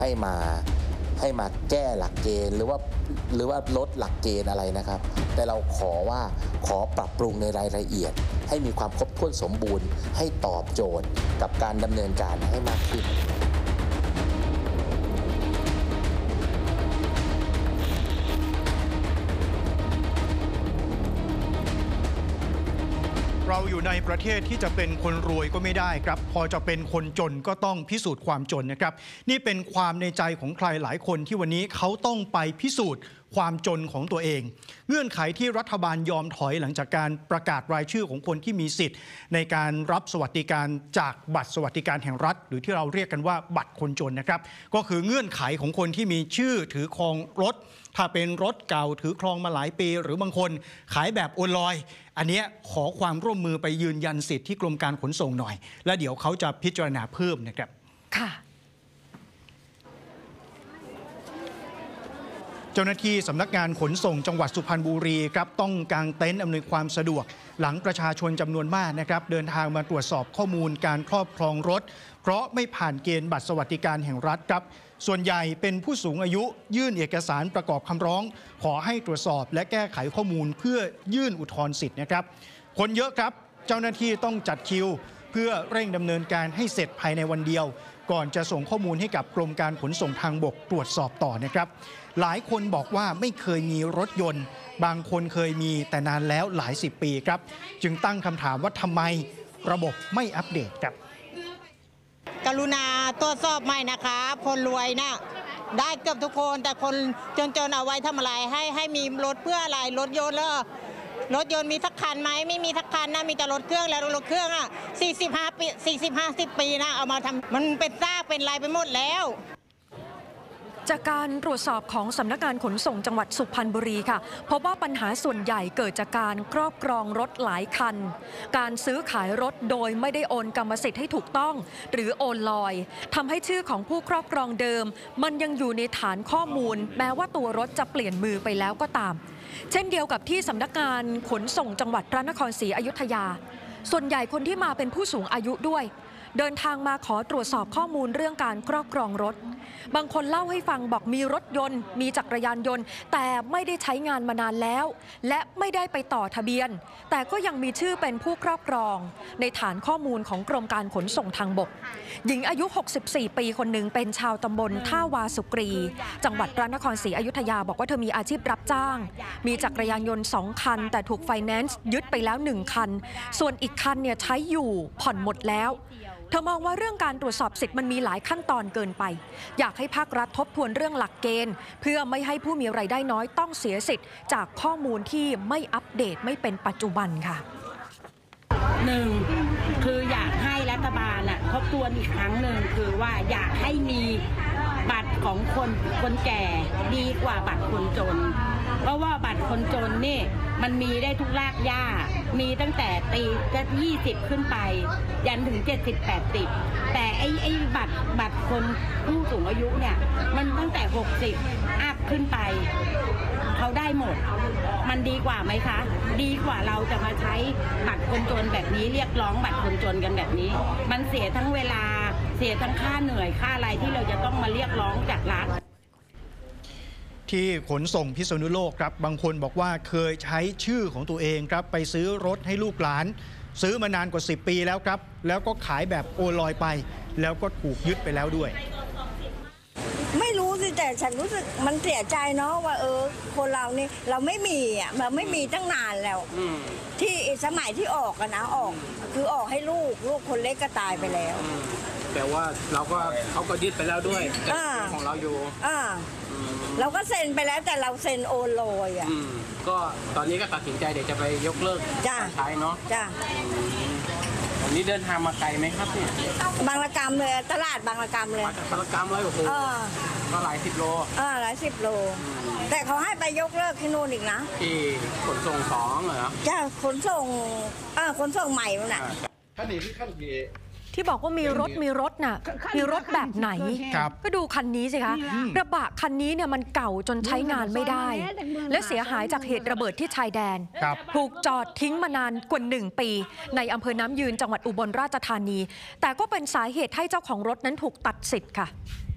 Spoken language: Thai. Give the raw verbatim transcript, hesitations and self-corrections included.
ให้มาให้มาแก้หลักเกณฑ์หรือว่าหรือว่าลดหลักเกณฑ์อะไรนะครับแต่เราขอว่าขอปรับปรุงในรายละเอียดให้มีความครบถ้วนสมบูรณ์ให้ตอบโจทย์กับการดำเนินการให้มากขึ้นเราอยู่ในประเทศที่จะเป็นคนรวยก็ไม่ได้ครับพอจะเป็นคนจนก็ต้องพิสูจน์ความจนนะครับนี่เป็นความในใจของใครหลายคนที่วันนี้เขาต้องไปพิสูจน์ความจนของตัวเองเงื่อนไขที่รัฐบาลยอมถอยหลังจากการประกาศรายชื่อของคนที่มีสิทธิ์ในการรับสวัสดิการจากบัตรสวัสดิการแห่งรัฐหรือที่เราเรียกกันว่าบัตรคนจนนะครับก็คือเงื่อนไขของคนที่มีชื่อถือครองรถถ้าเป็นรถเก่าถือครองมาหลายปีหรือบางคนขายแบบโอนลอยอันนี้ขอความร่วมมือไปยืนยันสิทธิ์ที่กรมการขนส่งหน่อยแล้วเดี๋ยวเขาจะพิจารณาเพิ่มนะครับค่ะเจ้าหน้าที่สำนักงานขนส่งจังหวัดสุพรรณบุรีครับต้องกางเต็นท์อำนวยความสะดวกหลังประชาชนจำนวนมากนะครับเดินทางมาตรวจสอบข้อมูลการครอบครองรถเพราะไม่ผ่านเกณฑ์บัตรสวัสดิการแห่งรัฐครับส่วนใหญ่เป็นผู้สูงอายุยื่นเอกสารประกอบคำร้องขอให้ตรวจสอบและแก้ไขข้อมูลเพื่อยื่นอุทธรณ์สิทธิ์นะครับคนเยอะครับเจ้าหน้าที่ต้องจัดคิวเพื่อเร่งดำเนินการให้เสร็จภายในวันเดียวก่อนจะส่งข้อมูลให้กับกรมการขนส่งทางบกตรวจสอบต่อนะครับหลายคนบอกว่าไม่เคยมีรถยนต์บางคนเคยมีแต่นานแล้วหลายสิบปีครับจึงตั้งคำถามว่าทำไมระบบไม่อัปเดตครับกรุณาตรวจสอบใหม่นะคะคนรวยนะได้เกือบทุกคนแต่คนจนๆเอาไว้ทำอะไรให้ให้มีรถเพื่ออะไรรถยนต์แล้วรถยนต์มีสักคันไหมไม่มีสักคันนะมีแต่รถเครื่องแล้วรถเครื่องอ่ะสี่สิบห้าปีสี่สิบห้าสิบปีนะเอามาทำมันเป็นซากเป็นลายไปหมดแล้วจากการตรวจสอบของสำนักงานขนส่งจังหวัดสุพรรณบุรีค่ะพบว่าปัญหาส่วนใหญ่เกิดจากการครอบครองรถหลายคันการซื้อขายรถโดยไม่ได้โอนกรรมสิทธิ์ให้ถูกต้องหรือโอนลอยทำให้ชื่อของผู้ครอบครองเดิมมันยังอยู่ในฐานข้อมูลแม้ว่าตัวรถจะเปลี่ยนมือไปแล้วก็ตามเช่นเดียวกับที่สำนักงานขนส่งจังหวัดพระนครศรีอยุธยาส่วนใหญ่คนที่มาเป็นผู้สูงอายุด้วยเดินทางมาขอตรวจสอบข้อมูลเรื่องการครอบครองรถบางคนเล่าให้ฟังบอกมีรถยนต์มีจักรยานยนต์แต่ไม่ได้ใช้งานมานานแล้วและไม่ได้ไปต่อทะเบียนแต่ก็ยังมีชื่อเป็นผู้ครอบครองในฐานข้อมูลของกรมการขนส่งทางบกหญิงอายุหกสิบสี่ปีคนหนึ่งเป็นชาวตำบลท่าวาสุกรีจังหวัดพระนครศรีอยุธยาบอกว่าเธอมีอาชีพรับจ้างมีจักรยานยนต์สองคันแต่ถูกไฟแนนซ์ยึดไปแล้วหนึ่งคันส่วนอีกคันเนี่ยใช้อยู่ผ่อนหมดแล้วเธอมองว่าเรื่องการตรวจสอบสิทธิ์มันมีหลายขั้นตอนเกินไปอยากให้ภาครัฐทบทวนเรื่องหลักเกณฑ์เพื่อไม่ให้ผู้มีรายได้น้อยต้องเสียสิทธิ์จากข้อมูลที่ไม่อัปเดตไม่เป็นปัจจุบันค่ะหนึ่งคืออยากให้รัฐบาลทบทวนอีกครั้งหนึ่งคือว่าอยากให้มีบัตรของคนคนแก่ดีกว่าบัตรคนจนเพราะว่าบัตรคนจนนี่มันมีได้ทุกรากหญ้ามีตั้งแต่ตีจะยี่สิบขึ้นไปยันถึงเจ็ดสิบแปดสิบแต่ไอ้ไอ้บัตรบัตรคนผู้สูงอายุเนี่ยมันตั้งแต่หกสิบอัพขึ้นไปเขาได้หมดมันดีกว่าไหมคะดีกว่าเราจะมาใช้บัตรคนจนแบบนี้เรียกร้องบัตรคนจนกันแบบนี้มันเสียทั้งเวลาเสียทั้งค่าเหนื่อยค่าอะไรที่เราจะต้องมาเรียกร้องจากรัฐที่ขนส่งพิษณุโลกครับบางคนบอกว่าเคยใช้ชื่อของตัวเองครับไปซื้อรถให้ลูกหลานซื้อมานานกว่าสิบปีแล้วครับแล้วก็ขายแบบโอนลอยไปแล้วก็ถูกยึดไปแล้วด้วยไม่รู้สิแต่ฉันรู้สึกมันเสียใจเนาะว่าเออคนเรานี่เราไม่มีอ่ะเราไม่มีตั้งนานแล้วที่สมัยที่ออกกันนะออกคือออกให้ลูกลูกคนเล็กก็ตายไปแล้วแต่ว่าเราก็เขาก็ยึดไปแล้วด้วยของเราอยู่อ่าเราก็เซ็นไปแล้วแต่เราเซ็นโอนลอยอ่ะก็ตอนนี้ก็ตัดสินใจเดี๋ยวจะไปยกเลิกใช้เนาะจ้าวันนี้เดินทางมาไกลไหมครับเนี่ยบางละกำเลยตลาดบางละกำเลยบางละกำเลยโอ้โหก็หลายสิบโลอ่าหลายสิบโลแต่เขาให้ไปยกเลิกที่นู่นอีกนะที่ขนส่งสองเหรอจ้าขนส่งอ่าขนส่งใหม่มันน่ะท่านนี้ที่ขั้นกี่ที่บอกว่ามีรถมีรถน่ะมีรถแบบไหนก็ดูคันนี้สิคะกระบะคันนี้เนี่ยมันเก่าจนใช้งานไม่ได้และเสียหายจากเหตุระเบิดที่ชายแดนถูกจอดทิ้งมานานกว่าหนึ่งปีในอำเภอน้ำยืนจังหวัดอุบลราชธานีแต่ก็เป็นสาเหตุให้เจ้าของรถนั้นถูกตัดสิทธิ์ค่ะ